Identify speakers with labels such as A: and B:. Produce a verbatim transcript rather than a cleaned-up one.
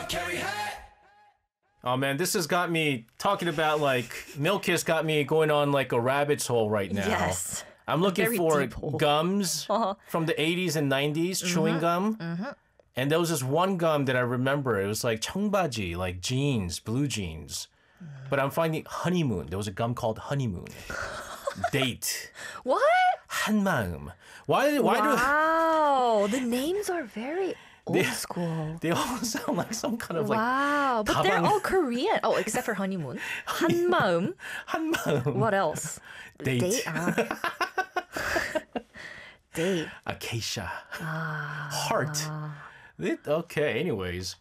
A: Oh man, this has got me talking about like Milk has got me going on like a rabbit's hole right now.
B: Yes.
A: I'm looking
B: very
A: for
B: deep hole.
A: gums
B: Uh-huh.
A: from the eighties and nineties, chewing gum. And there was this one gum that I remember. It was like 청바지, like jeans, blue jeans. But I'm finding honeymoon. There was a gum called honeymoon. Date.
B: What?
A: 한마음. Why? Why do
B: Wow. The names are very old school.
A: they all sound like some kind of like
B: Wow. But they're
A: 가방.
B: all Korean. Oh, except for honeymoon. 한마음.
A: 한마음?
B: What else?
A: Date.
B: Date. Ah. Date.
A: Acacia. Heart. It- okay. Anyways,